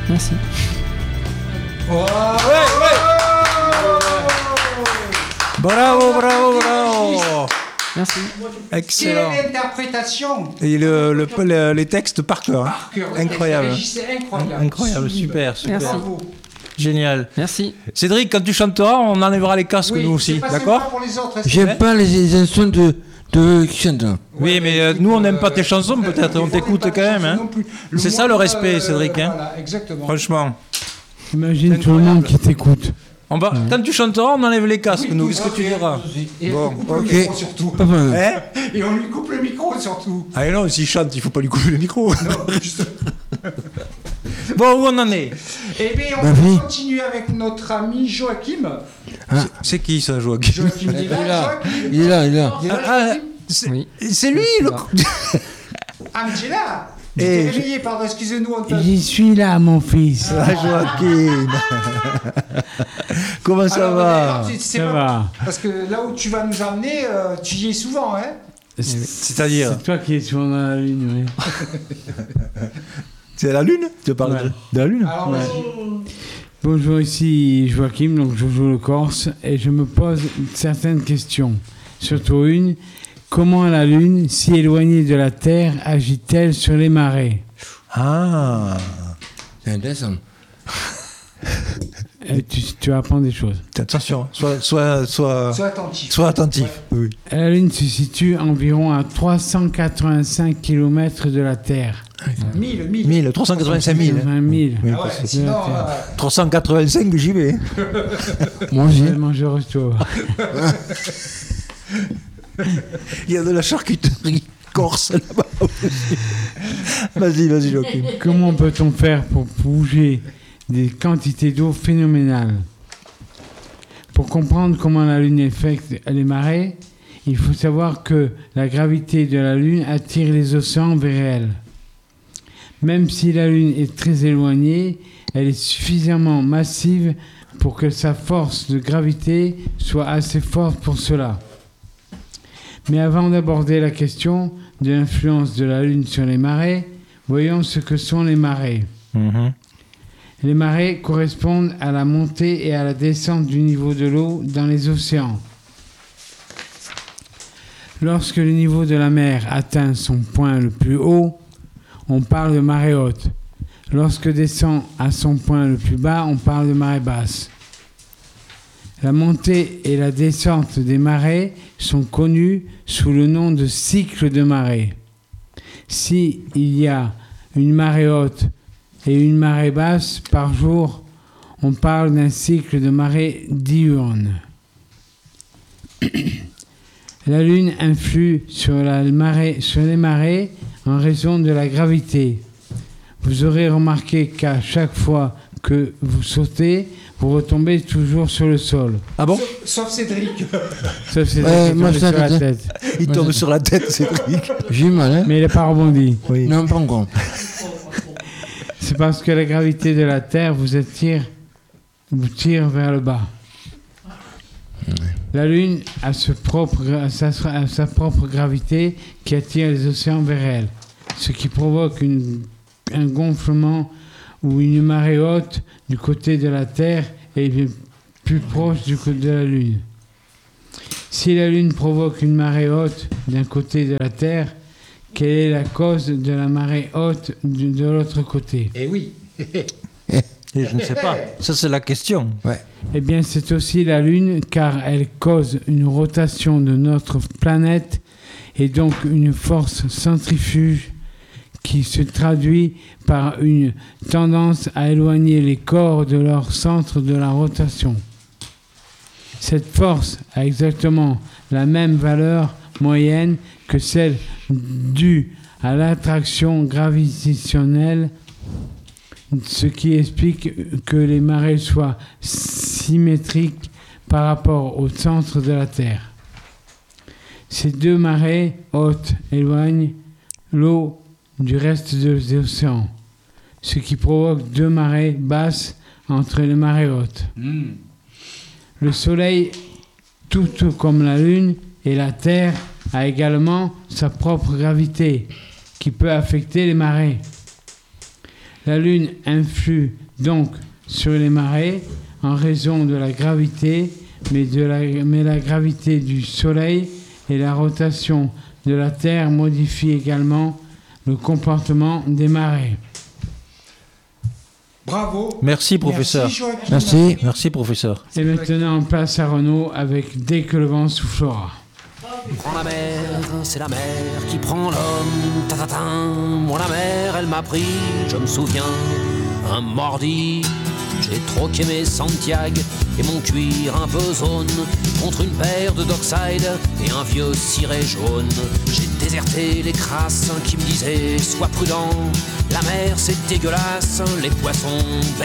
Merci. Ouais. Bravo. Merci. Excellent. Quelle interprétation. Et les textes par cœur. Par cœur, Incroyable. c'est incroyable. Incroyable, Sublime. super. Merci. Bravo. Génial. Merci. Cédric, quand tu chanteras, on enlèvera les casques Oui, nous aussi, c'est pas d'accord? sympa pour les autres, est-ce que- J'aime pas les chansons de qui chantent. Oui, mais nous, on n'aime pas tes chansons, peut-être. On t'écoute quand même. Hein. C'est ça, le respect, Cédric, hein. Voilà, exactement. Franchement. Imagine tout le monde qui t'écoute. Quand tu chanteras, on enlève les casques, nous. Qu'est-ce que tu diras? Et Bon, on lui coupe le ok. micro surtout. Pas mal. Hein? Et on lui coupe le micro surtout. Ah non, s'il chante, il faut pas lui couper le micro. Non, juste- Bon, où on en est? Eh bien, on Bah va oui. continuer avec notre ami Joachim. C'est qui ça, Joachim? Joachim Il est là. Il est là. Oui. C'est lui, le. Angela. Tu Et t'es je- réveillé, pardon, excusez-nous. On t'a- J'y suis là, mon fils. Ah, Joachim. Comment ça Alors, va? d'ailleurs, c'est Ça pas- va. Parce que là où tu vas nous emmener, tu y es souvent, hein. C'est-à-dire, C'est toi qui es souvent dans la lune, oui. c'est la Lune? Tu parles Ouais. de la Lune? Alors, Ouais. vas-y. Bonjour, ici Joachim, donc je joue le Corse et je me pose certaines questions. Surtout une, comment la Lune, si éloignée de la Terre, agit-elle sur les marées? Ah. C'est intéressant. Et tu vas apprendre des choses. Attention, sois Sois attentif. attentif. Oui. La Lune se situe environ à 385 km de la Terre. 1000. 385 000. 20 000. Oui, Ah ouais, sinon, 385, j'y vais. Moi aussi. Tellement je reçois. Il y a de la charcuterie corse là-bas aussi. Vas-y, Joachim. Comment peut-on faire pour bouger des quantités d'eau phénoménales? Pour comprendre comment la Lune affecte les marées, il faut savoir que la gravité de la Lune attire les océans vers elle. Même si la Lune est très éloignée, elle est suffisamment massive pour que sa force de gravité soit assez forte pour cela. Mais avant d'aborder la question de l'influence de la Lune sur les marées, voyons ce que sont les marées. Les marées correspondent à la montée et à la descente du niveau de l'eau dans les océans. Lorsque le niveau de la mer atteint son point le plus haut, on parle de marée haute. Lorsque descend à son point le plus bas, on parle de marée basse. La montée et la descente des marées sont connues sous le nom de cycle de marée. Si il y a une marée haute et une marée basse par jour, on parle d'un cycle de marée diurne. La Lune influe sur les marées en raison de la gravité. Vous aurez remarqué qu'à chaque fois que vous sautez, vous retombez toujours sur le sol. Ah bon? Sauf Cédric. Sauf c'est Ouais, qui moi, tombe ça, sur la ça. tête. Il tombe sur la tête, Cédric. J'ai eu mal, hein? Mais il n'a pas rebondi. Oui. Non, pas encore. C'est parce que la gravité de la Terre vous tire vers le bas. La Lune a sa propre gravité qui attire les océans vers elle, ce qui provoque un gonflement ou une marée haute du côté de la Terre et plus proche de la Lune. Si la Lune provoque une marée haute d'un côté de la Terre, quelle est la cause de la marée haute de l'autre côté? Eh oui. Et je ne sais pas. Ça, c'est la question. Eh bien, c'est aussi la Lune, car elle cause une rotation de notre planète et donc une force centrifuge qui se traduit par une tendance à éloigner les corps de leur centre de la rotation. Cette force a exactement la même valeur moyenne que celle due à l'attraction gravitationnelle, ce qui explique que les marées soient symétriques par rapport au centre de la Terre. Ces deux marées hautes éloignent l'eau du reste des océans, ce qui provoque deux marées basses entre les marées hautes. Le Soleil, tout comme la Lune et la Terre, a également sa propre gravité qui peut affecter les marées. La Lune influe donc sur les marées en raison de la gravité, mais la gravité du Soleil et la rotation de la Terre modifient également le comportement des marées. Bravo. Merci, professeur. Merci. Merci, professeur. Et maintenant, on passe à Renaud avec Dès que le vent soufflera. Prends la mer, c'est la mer qui prend l'homme. Ta-ta-ta. Moi la mer, elle m'a pris, je me souviens, un mordi. J'ai troqué mes Santiago et mon cuir un peu zone contre une paire de Dockside et un vieux ciré jaune. J'ai déserté les crasses qui me disaient sois prudent, la mer c'est dégueulasse, les poissons